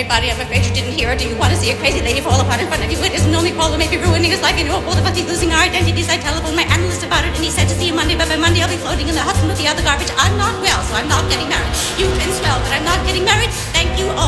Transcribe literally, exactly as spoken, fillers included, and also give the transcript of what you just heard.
dead body. I'm afraid you didn't hear it. Do you want to see a crazy lady fall apart in front of you? It isn't only Paul who may be ruining his life. You know, both of us be losing our identities. I telephoned my analyst about it, and he said to see you Monday, but by Monday I'll be floating in the Hudson with the other garbage. I'm not well, so I'm not getting married. You've been swell, but I'm not getting married. Thank you all.